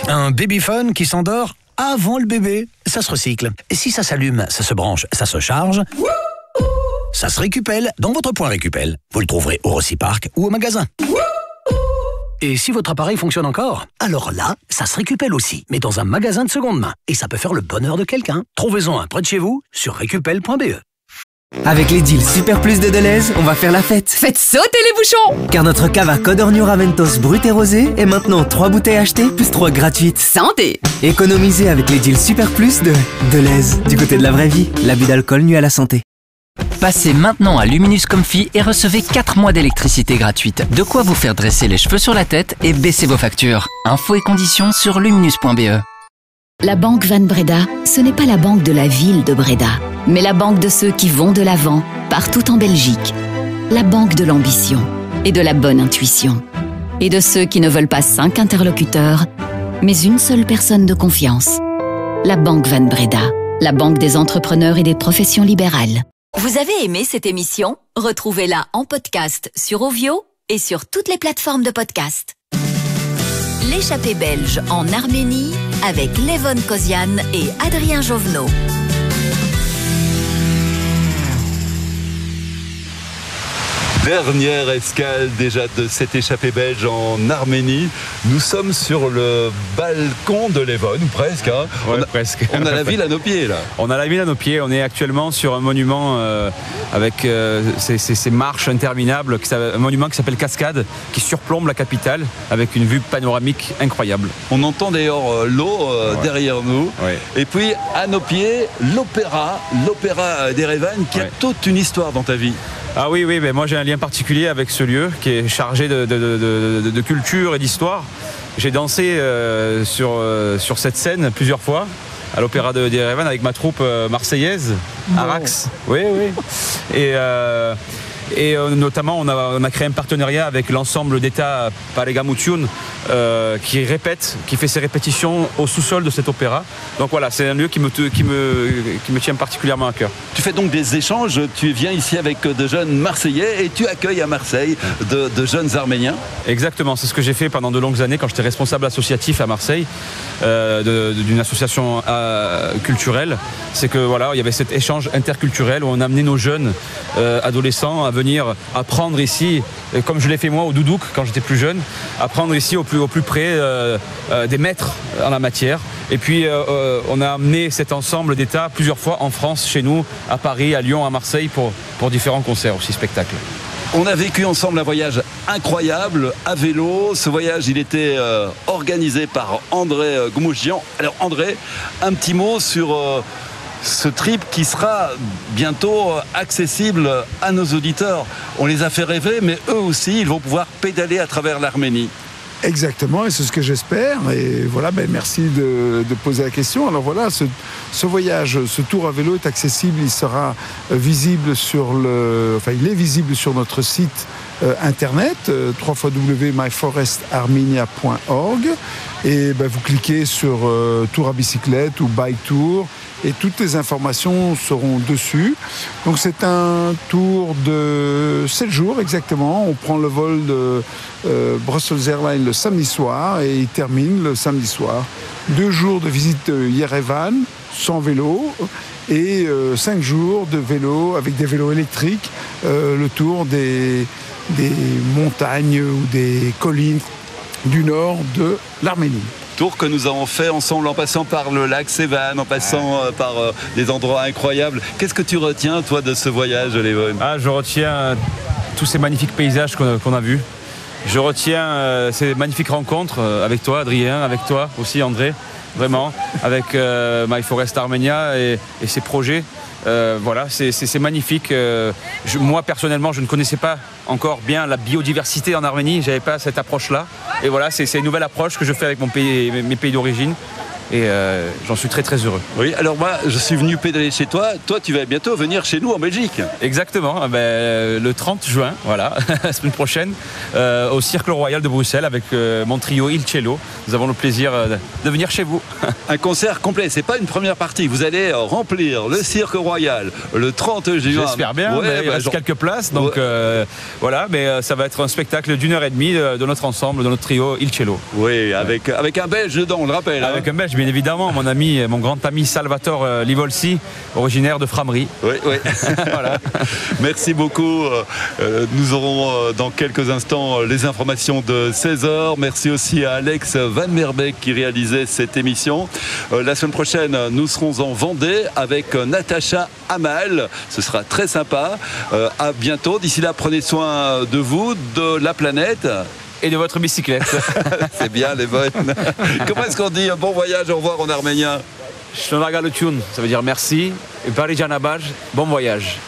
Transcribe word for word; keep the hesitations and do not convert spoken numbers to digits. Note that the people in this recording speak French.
Un babyphone qui s'endort avant le bébé, ça se recycle. Et si ça s'allume, ça se branche, ça se charge, ça se récupelle dans votre point Récupel. Vous le trouverez au Rociparc ou au magasin. Et si votre appareil fonctionne encore, alors là, ça se récupelle aussi, mais dans un magasin de seconde main. Et ça peut faire le bonheur de quelqu'un. Trouvez-en un près de chez vous sur récupel point b e. Avec les deals Super Plus de Deleuze, on va faire la fête. Faites sauter les bouchons! Car notre cava Codorniu Raventos brut et rosé est maintenant trois bouteilles achetées plus trois gratuites. Santé! Économisez avec les deals Super Plus de Deleuze. Du côté de la vraie vie, l'abus d'alcool nuit à la santé. Passez maintenant à Luminus Comfy et recevez quatre mois d'électricité gratuite. De quoi vous faire dresser les cheveux sur la tête et baisser vos factures. Infos et conditions sur luminus point b e. La Banque Van Breda, ce n'est pas la banque de la ville de Breda, mais la banque de ceux qui vont de l'avant, partout en Belgique. La banque de l'ambition et de la bonne intuition. Et de ceux qui ne veulent pas cinq interlocuteurs, mais une seule personne de confiance. La Banque Van Breda, la banque des entrepreneurs et des professions libérales. Vous avez aimé cette émission? Retrouvez-la en podcast sur Ovio et sur toutes les plateformes de podcast. L'échappée belge en Arménie avec Levon Kozian et Adrien Jovenot. Dernière escale déjà de cette échappée belge en Arménie. Nous sommes sur le balcon de Levon, ou presque. Hein. Ouais, on a, presque. On a la ville à nos pieds là. On a la ville à nos pieds. On est actuellement sur un monument euh, avec euh, ces, ces, ces marches interminables, un monument qui s'appelle Cascade, qui surplombe la capitale avec une vue panoramique incroyable. On entend d'ailleurs euh, l'eau euh, ouais. derrière nous. Ouais. Et puis à nos pieds, l'opéra, l'opéra d'Erevan, qui ouais. a toute une histoire dans ta vie. Ah oui, oui, mais moi j'ai un lien particulier avec ce lieu qui est chargé de, de, de, de, de culture et d'histoire. J'ai dansé euh, sur, euh, sur cette scène plusieurs fois à l'opéra de d'Erevan avec ma troupe euh, marseillaise, oh. Arax. Oui, oui. Et, euh, et euh, notamment, on a, on a créé un partenariat avec l'ensemble d'État Paregamutiun euh, qui répète, qui fait ses répétitions au sous-sol de cet opéra. Donc voilà, c'est un lieu qui me, qui, me, qui me tient particulièrement à cœur. Tu fais donc des échanges, tu viens ici avec de jeunes Marseillais et tu accueilles à Marseille de, de jeunes Arméniens. Exactement, c'est ce que j'ai fait pendant de longues années quand j'étais responsable associatif à Marseille euh, d'une association euh, culturelle. C'est que voilà, il y avait cet échange interculturel où on amenait nos jeunes euh, adolescents à venir apprendre ici, comme je l'ai fait moi au Doudouk quand j'étais plus jeune, apprendre ici au plus, au plus près euh, euh, des maîtres en la matière. Et puis euh, on a amené cet ensemble d'États plusieurs fois en France, chez nous, à Paris, à Lyon, à Marseille, pour, pour différents concerts aussi, spectacles. On a vécu ensemble un voyage incroyable à vélo. Ce voyage, il était euh, organisé par André euh, Goumouchian. Alors André, un petit mot sur euh, ce trip qui sera bientôt accessible à nos auditeurs. On les a fait rêver, mais eux aussi, ils vont pouvoir pédaler à travers l'Arménie. Exactement, et c'est ce que j'espère. Et voilà, ben merci de, de poser la question. Alors voilà, ce, ce voyage, ce tour à vélo est accessible. Il sera visible sur le, enfin, il est visible sur notre site euh, internet euh, w w w point my forest armenia point org. Et ben, vous cliquez sur euh, tour à bicyclette ou bike tour. Et toutes les informations seront dessus. Donc c'est un tour de sept jours exactement. On prend le vol de euh, Brussels Airlines le samedi soir et il termine le samedi soir. Deux jours de visite de Yerevan sans vélo et euh, cinq jours de vélo avec des vélos électriques. Euh, le tour des, des montagnes ou des collines du nord de l'Arménie. Tour que nous avons fait ensemble en passant par le lac Sevan, en passant euh, par euh, des endroits incroyables. Qu'est-ce que tu retiens, toi, de ce voyage, Levon ? Ah, je retiens euh, tous ces magnifiques paysages qu'on, qu'on a vus. Je retiens euh, ces magnifiques rencontres euh, avec toi, Adrien, avec toi aussi, André, vraiment, avec euh, My Forest Armenia et, et ses projets. Euh, voilà, c'est, c'est, c'est magnifique. Euh, je, moi, personnellement, je ne connaissais pas encore bien la biodiversité en Arménie. Je n'avais pas cette approche-là. Et voilà, c'est, c'est une nouvelle approche que je fais avec mon pays, mes, mes pays d'origine. et euh, j'en suis très très heureux. Oui, alors moi je suis venu pédaler chez toi, toi tu vas bientôt venir chez nous en Belgique. Exactement, ben, le trente juin, voilà, la semaine prochaine, euh, au Cirque Royal de Bruxelles avec euh, mon trio Il Cello. Nous avons le plaisir euh, de venir chez vous. Un concert complet, c'est pas une première partie, vous allez remplir le Cirque Royal le trente juin. J'espère bien, ouais, mais il bah, reste genre... quelques places, donc ouais. euh, voilà, mais euh, ça va être un spectacle d'une heure et demie de, de notre ensemble, de notre trio Il Cello. Oui, avec, ouais. avec un Belge dedans, on le rappelle. Avec hein. un Belge, bien évidemment, mon ami, mon grand ami Salvatore euh, Livolsi, originaire de Framery. Oui, oui. Voilà. Merci beaucoup. Euh, nous aurons euh, dans quelques instants les informations de seize heures. Merci aussi à Alex Van Merbeek qui réalisait cette émission. Euh, la semaine prochaine, nous serons en Vendée avec Natacha Amal. Ce sera très sympa. Euh, à bientôt. D'ici là, prenez soin de vous, de la planète. Et de votre bicyclette. C'est bien, les bonnes. Comment est-ce qu'on dit bon voyage, au revoir en arménien? Shlonaga le tune, ça veut dire merci. Et Parijana Baj, bon voyage.